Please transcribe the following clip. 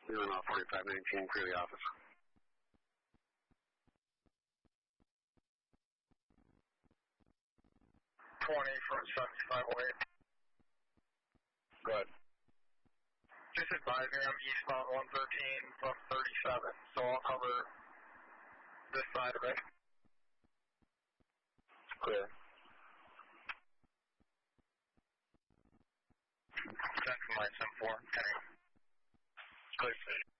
Doing 4519, clear the office. 20 from 7508. Go ahead. Just advising I'm eastbound 113 from 37, so I'll cover this side of it. Clear. 10 from my SIM 4. Okay. Clear.